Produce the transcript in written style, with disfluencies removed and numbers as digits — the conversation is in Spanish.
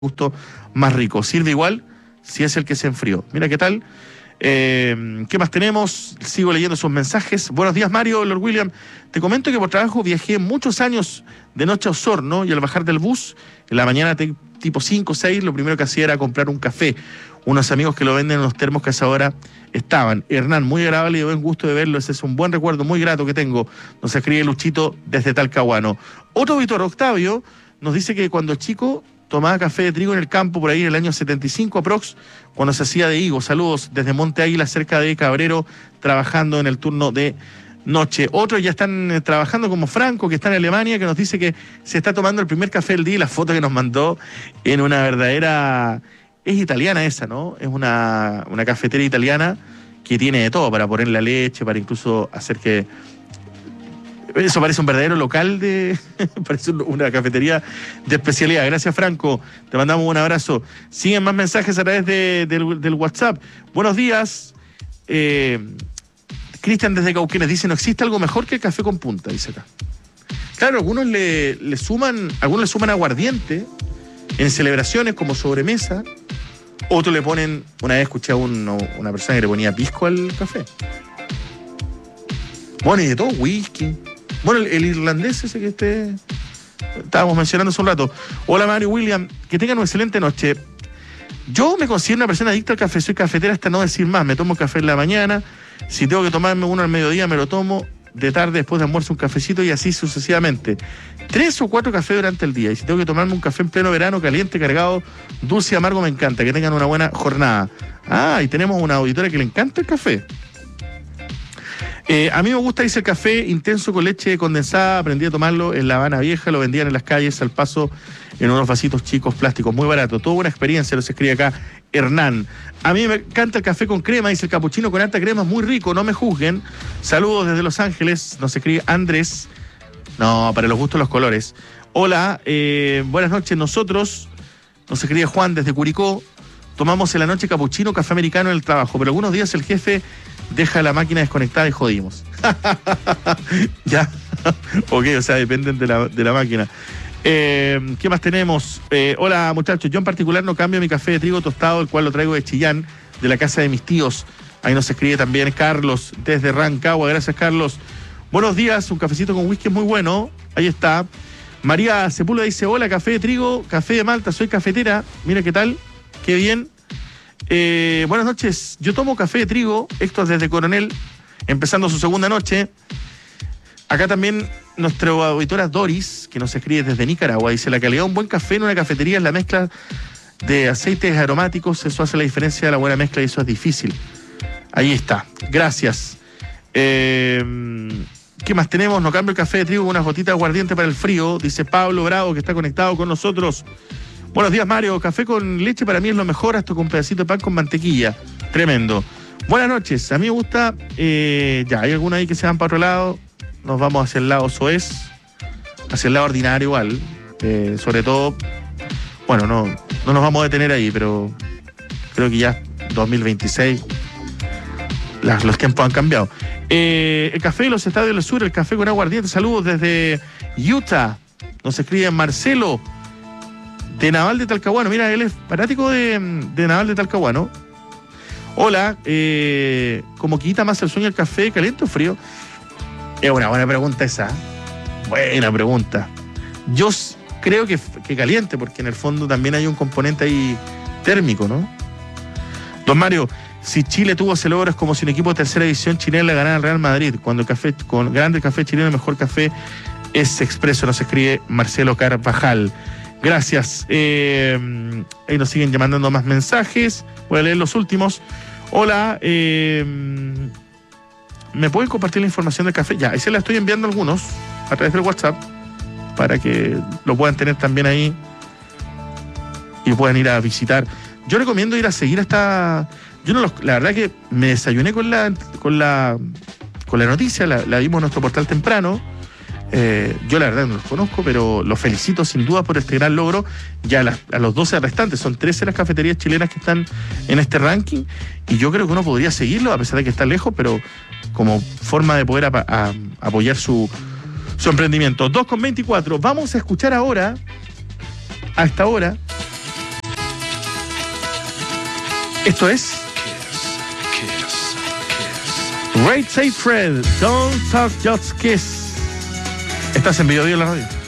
gusto más rico. Sirve igual si es el que se enfrió. Mira qué tal. ¿Qué más tenemos? Sigo leyendo sus mensajes. Buenos días, Mario, Lord William. Te comento que por trabajo viajé muchos años de noche a Osorno y al bajar del bus, en la mañana tipo 5 o 6, lo primero que hacía era comprar un café. Unos amigos que lo venden en los termos que a esa hora estaban. Hernán, muy agradable y de buen gusto de verlo. Ese es un buen recuerdo muy grato que tengo. Nos escribe Luchito desde Talcahuano. Otro auditor, Octavio, nos dice que cuando chico tomaba café de trigo en el campo por ahí en el año 75 aprox, cuando se hacía de higo. Saludos desde Monte Águila, cerca de Cabrero, trabajando en el turno de noche. Otros ya están trabajando, como Franco, que está en Alemania, que nos dice que se está tomando el primer café del día, y la foto que nos mandó en una verdadera... Es italiana esa, ¿no? Es una cafetera italiana que tiene de todo, para poner la leche, para incluso hacer que... Eso parece un verdadero local parece una cafetería de especialidad. Gracias, Franco. Te mandamos un abrazo. Siguen más mensajes a través del WhatsApp. Buenos días. Cristian desde Cauquenes dice: no existe algo mejor que el café con punta, dice acá. Claro, algunos le suman aguardiente en celebraciones como sobremesa. Otros le ponen, una vez escuché a una persona que le ponía pisco al café. Bueno, y de todo, whisky. Bueno, el irlandés ese que estábamos mencionando hace un rato. Hola, Mario William, que tengan una excelente noche. Yo me considero una persona adicta al café, soy cafetera hasta no decir más. Me tomo café en la mañana, si tengo que tomarme uno al mediodía me lo tomo, de tarde después de almuerzo un cafecito y así sucesivamente. 3 o 4 cafés durante el día. Y si tengo que tomarme un café en pleno verano, caliente, cargado, dulce y amargo, me encanta. Que tengan una buena jornada. Y tenemos una auditora que le encanta el café. A mí me gusta, dice, el café intenso con leche condensada. Aprendí a tomarlo en La Habana Vieja, lo vendían en las calles al paso en unos vasitos chicos plásticos, muy barato. Toda una experiencia, lo se escribe acá Hernán. A mí me encanta el café con crema, dice el capuchino con alta crema, muy rico, no me juzguen. Saludos desde Los Ángeles, nos escribe Andrés. No, para los gustos los colores. Hola, buenas noches. Nosotros, nos escribe Juan desde Curicó, tomamos en la noche capuchino, café americano en el trabajo, pero algunos días el jefe deja la máquina desconectada y jodimos. Ya, ok, o sea, dependen de la máquina. ¿Qué más tenemos? Hola, muchachos, yo en particular no cambio mi café de trigo tostado, el cual lo traigo de Chillán, de la casa de mis tíos. Ahí nos escribe también Carlos desde Rancagua. Gracias, Carlos. Buenos días, un cafecito con whisky es muy bueno. Ahí está. María Sepúlveda dice: hola, café de trigo, café de Malta, soy cafetera. Mira qué tal, qué bien. Buenas noches, yo tomo café de trigo, esto es desde Coronel, empezando su segunda noche. Acá también nuestra auditora Doris, que nos escribe desde Nicaragua, dice: la calidad de un buen café en una cafetería es la mezcla de aceites aromáticos, eso hace la diferencia de la buena mezcla y eso es difícil. Ahí está, gracias. ¿Qué más tenemos? No cambio el café de trigo con unas gotitas de aguardiente para el frío, dice Pablo Bravo, que está conectado con nosotros. Buenos días, Mario. Café con leche para mí es lo mejor, hasta con un pedacito de pan con mantequilla. Tremendo. Buenas noches. A mí me gusta... ya, hay algunos ahí que se van para otro lado. Nos vamos hacia el lado soez, hacia el lado ordinario igual. Sobre todo... Bueno, no nos vamos a detener ahí, pero creo que ya 2026 los tiempos han cambiado. El café de los Estadios del Sur, el café con aguardiente. Saludos desde Utah. Nos escribe Marcelo de Naval de Talcahuano. Mira, él es fanático de Naval de Talcahuano. Hola, ¿cómo quita más el sueño el café, caliente o frío? Es una buena pregunta esa. Buena pregunta. Yo creo que caliente, porque en el fondo también hay un componente ahí térmico, ¿no? Don Mario, si Chile tuvo ese logro es como si un equipo de tercera división chileno le ganara al Real Madrid. Cuando el café, con grande café chileno, el mejor café es expreso, nos escribe Marcelo Carvajal. Gracias. Ahí nos siguen mandando más mensajes. Voy a leer los últimos. Hola. ¿Me pueden compartir la información del café? Ya, ahí se la estoy enviando a algunos a través del WhatsApp para que lo puedan tener también ahí y puedan ir a visitar. Yo recomiendo ir a seguir esta... la verdad que me desayuné con la noticia, la vimos en nuestro portal temprano. Yo la verdad no los conozco, pero los felicito sin duda por este gran logro. Ya a los 12 restantes, son 13 las cafeterías chilenas que están en este ranking, y yo creo que uno podría seguirlo a pesar de que está lejos, pero como forma de poder apoyar su emprendimiento. 2:24, vamos a escuchar ahora, a esta hora, Esto es Great Safe Fred, Don't Talk Just Kiss. Estás en Video Bio en la radio.